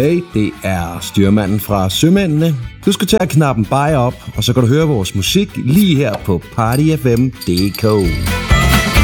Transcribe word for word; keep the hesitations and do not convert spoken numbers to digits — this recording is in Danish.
Hey, det er styrmanden fra Sømændene. Du skal tage knappen Buy op, og så kan du høre vores musik lige her på party f m punktum d k.